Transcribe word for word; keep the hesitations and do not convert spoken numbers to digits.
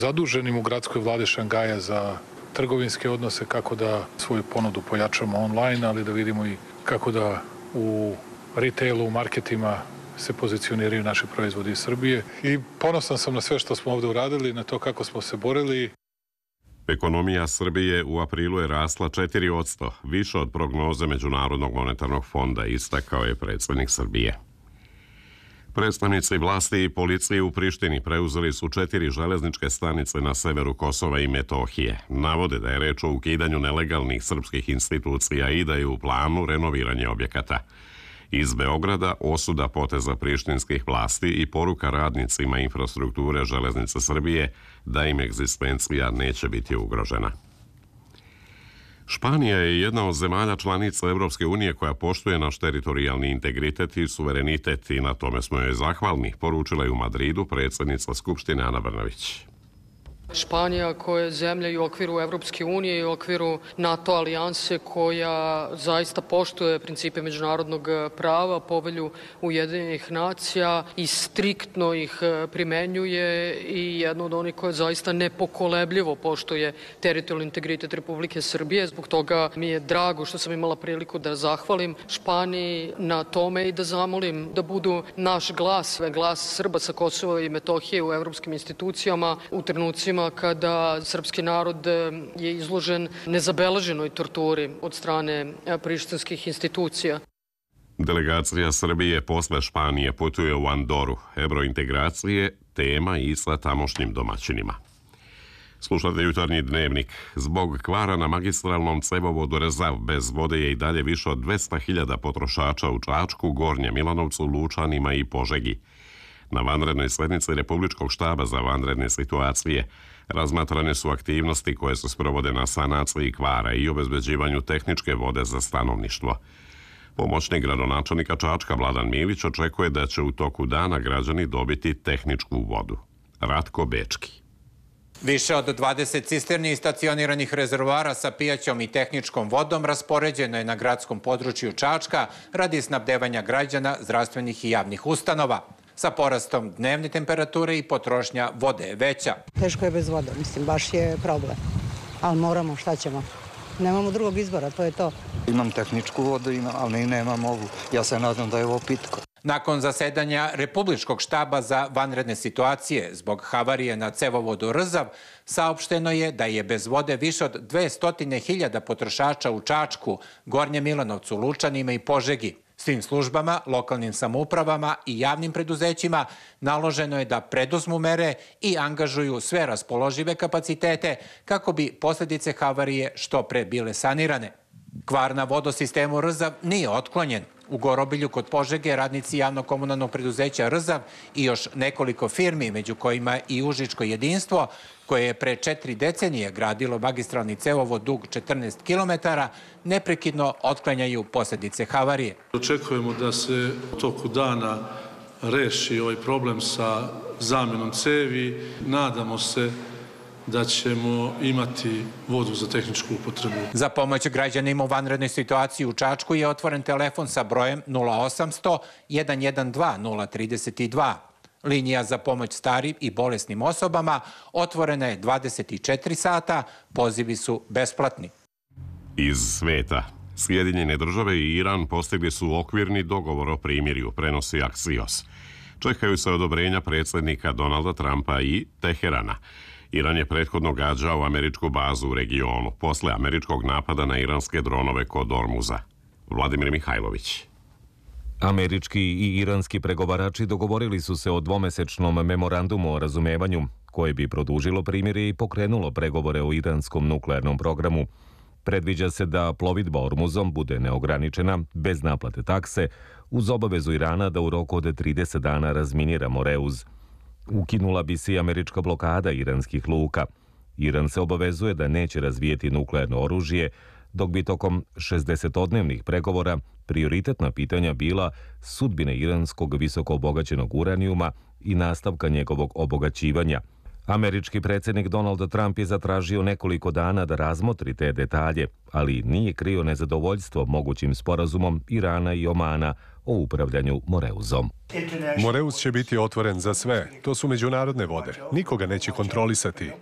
Zaduženim u gradskoj vladi Šangaja za trgovinske odnose, kako da svoju ponudu pojačamo online, ali da vidimo i kako da u retailu, u marketima se pozicioniraju naši proizvodi iz Srbije. I ponosan sam na sve što smo ovde uradili, na to kako smo se borili. Ekonomija Srbije u aprilu je rasla četiri posto, više od prognoze Međunarodnog monetarnog fonda, istakao je predsjednik Srbije. Predstavnici vlasti i policije u Prištini preuzeli su četiri železničke stanice na severu Kosova i Metohije. Navode da je reč o ukidanju nelegalnih srpskih institucija i da je u planu renoviranje objekata. Iz Beograda osuda poteza prištinskih vlasti i poruka radnicima infrastrukture Železnice Srbije da im egzistencija neće biti ugrožena. Španija je jedna od zemalja članica Evropske unije koja poštuje naš teritorijalni integritet i suverenitet i na tome smo joj zahvalni, poručila je u Madridu predsjednica Skupštine Ana Brnabić. Španija koja je zemlja i u okviru Evropske unije i u okviru NATO alijanse koja zaista poštuje principe međunarodnog prava, povelju Ujedinjenih nacija i striktno ih primenjuje i jedna od onih koja zaista nepokolebljivo poštuje teritorijalni integritet Republike Srbije. Zbog toga mi je drago što sam imala priliku da zahvalim Španiji na tome i da zamolim da budu naš glas, glas Srba sa Kosova i Metohije u evropskim institucijama u trenucima kada srpski narod je izložen nezabeleženoj torturi od strane prištinskih institucija. Delegacija Srbije posle Španije putuje u Andoru. Evrointegracije, tema i sa tamošnjim domaćinima. Slušate jutarnji dnevnik. Zbog kvara na magistralnom cevovodu Rzav bez vode je i dalje više od dvesta hiljada potrošača u Čačku, Gornjem Milanovcu, Lučanima i Požegi. Na vanrednoj sjednici Republičkog štaba za vanredne situacije razmatrane su aktivnosti koje se sprovode na sanaciji kvara i obezbeđivanju tehničke vode za stanovništvo. Pomoćnik gradonačelnika Čačka Vladan Milić očekuje da će u toku dana građani dobiti tehničku vodu. Ratko Bečki. Više od dvadeset cisterni i stacioniranih rezervoara sa pijaćom i tehničkom vodom raspoređeno je na gradskom području Čačka radi snabdevanja građana, zdravstvenih i javnih ustanova. Sa porastom dnevne temperature i potrošnja vode je veća. Teško je bez vode, mislim, baš je problem. Ali moramo, šta ćemo? Nemamo drugog izbora, to je to. Imam tehničku vodu, ali nemam ovu. Ja se nadam da je ovo pitko. Nakon zasedanja Republičkog štaba za vanredne situacije zbog havarije na cevovodu Rzav, saopšteno je da je bez vode više od dvesta hiljada potrošača u Čačku, Gornjem Milanovcu, Lučanima i Požegi. Svim službama, lokalnim samoupravama i javnim preduzećima naloženo je da preduzmu mere i angažuju sve raspoložive kapacitete kako bi posljedice havarije što pre bile sanirane. Kvar na vodosistemu Rzav nije otklonjen. U Gorobilju kod Požege radnici javno-komunalnog preduzeća Rzav i još nekoliko firmi, među kojima i Užičko jedinstvo, koje je pre četiri decenije gradilo magistralni cevovod dug četrnaest kilometara, neprekidno otklanjaju posljedice havarije. Očekujemo da se u toku dana reši ovaj problem sa zamjenom cevi. Nadamo se da ćemo imati vodu za tehničku upotrebu. Za pomoć građanima u vanrednoj situaciji u Čačku je otvoren telefon sa brojem nula osamsto jedan jedan dva nula trideset dva. Linija za pomoć starim i bolesnim osobama otvorena je dvadeset četiri sata, pozivi su besplatni. Iz sveta. Sjedinjene države i Iran postigli su okvirni dogovor o primirju, prenosi Axios. Čekaju se odobrenja predsjednika Donalda Trumpa i Teherana. Iran je prethodno gađao američku bazu u regionu posle američkog napada na iranske dronove kod Ormuza. Vladimir Mihajlović. Američki i iranski pregovarači dogovorili su se o dvomesečnom memorandumu o razumevanju koje bi produžilo primirje i pokrenulo pregovore o iranskom nuklearnom programu. Predviđa se da plovidba Ormuzom bude neograničena, bez naplate takse, uz obavezu Irana da u roku od trideset dana razminira Moreuz. Ukinula bi se i američka blokada iranskih luka. Iran se obavezuje da neće razvijeti nuklearno oružje, dok bi tokom šezdesetodnevnih pregovora prioritetna pitanja bila sudbine iranskog visoko obogaćenog uranijuma i nastavka njegovog obogaćivanja. Američki predsjednik Donald Trump je zatražio nekoliko dana da razmotri te detalje, ali nije krio nezadovoljstvo mogućim sporazumom Irana i Omana o upravljanju Moreuzom. Moreuz će biti otvoren za sve. To su međunarodne vode. Nikoga neće kontrolisati.